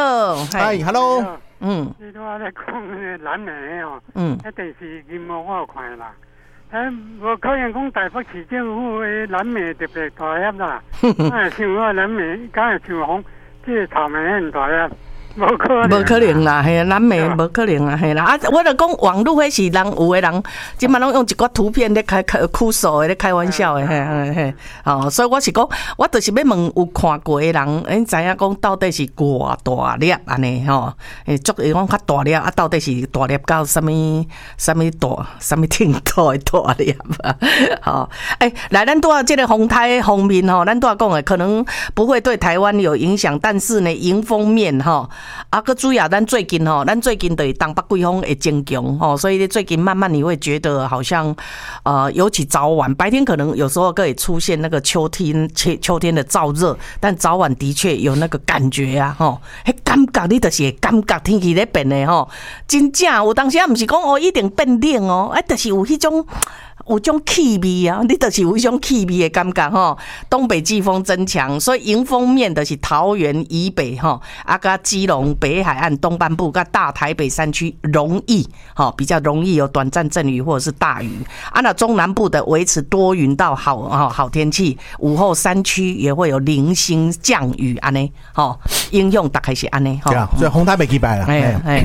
好， 嗨 ，Hello， 你拄仔咧讲蓝莓哦，一定是金毛我有看啦。无可能讲台北市政府的蓝莓特别大粒啦，像我蓝莓，敢会像讲这个草莓很大粒。无可能啦，嘿，蓝莓无可能啦，嘿啦。啊，我就讲网络迄是人有的人，即满拢用一寡图片咧开酷手的咧开玩笑的，嘿，哦，所以我是讲，我就是要问有看过的人，知影讲到底是偌大粒安尼吼？足会讲较大粒啊，到底是大粒到什么程度的大粒啊？好，来，咱多这个风台方面吼，咱多讲的可能不会对台湾有影响，但是呢，迎风面吼。啊，个主要咱最近就是东北季风会增强吼，所以最近慢慢你会觉得好像尤其早晚白天可能有时候可以出现那个秋天的燥热，但早晚的确有那个感觉啊吼，迄感觉你就是感觉天气在变的吼，真正有当时啊，不是讲一定变冷哦，就是有迄种。有种气味啊，你就是有一种气味的感觉吼。东北季风增强，所以迎风面的是桃园以北吼，甲基隆北海岸东半部，甲大台北山区容易比较容易有短暂阵雨或者是大雨。那中南部的维持多云到好天气，午后山区也会有零星降雨安尼影响大概是安尼对啊，所以风台袂起白啦。